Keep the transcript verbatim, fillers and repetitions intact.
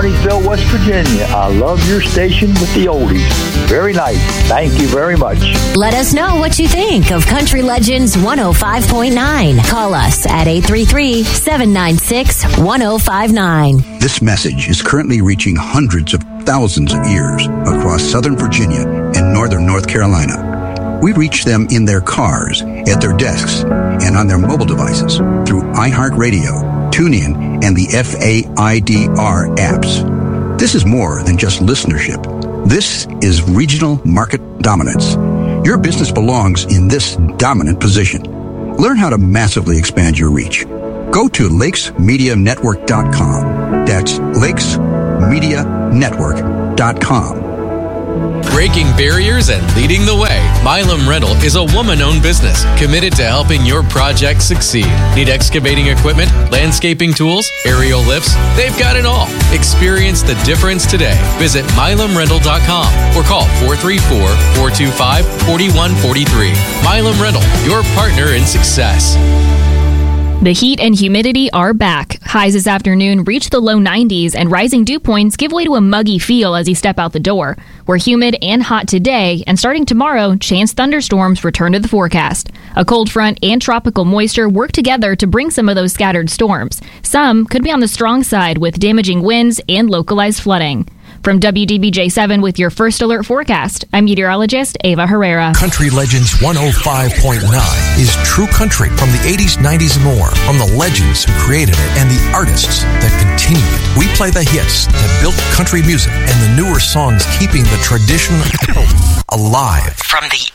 Martinsville, West Virginia. I love your station with the oldies. Very nice. Thank you very much. Let us know what you think of Country Legends one oh five point nine. Call us at eight three three, seven nine six, one oh five nine. This message is currently reaching hundreds of thousands of ears across Southern Virginia and Northern North Carolina. We reach them in their cars, at their desks, and on their mobile devices through iHeartRadio, TuneIn, and the F A I D R apps. This is more than just listenership. This is regional market dominance. Your business belongs in this dominant position. Learn how to massively expand your reach. Go to lakes media network dot com. That's lakes media network dot com. Breaking barriers and leading the way. Milam Rental is a woman-owned business committed to helping your project succeed. Need excavating equipment, landscaping tools, aerial lifts? They've got it all. Experience the difference today. Visit milam rental dot com or call four three four, four two five, four one four three. Milam Rental, your partner in success. The heat and humidity are back. Highs this afternoon reach the low nineties, and rising dew points give way to a muggy feel as you step out the door. We're humid and hot today, and starting tomorrow, chance thunderstorms return to the forecast. A cold front and tropical moisture work together to bring some of those scattered storms. Some could be on the strong side with damaging winds and localized flooding. From W D B J seven with your first alert forecast, I'm meteorologist Ava Herrera. Country Legends one oh five point nine is true country from the eighties, nineties, and more. From the legends who created it and the artists that continue it. We play the hits that built country music and the newer songs keeping the tradition alive. From the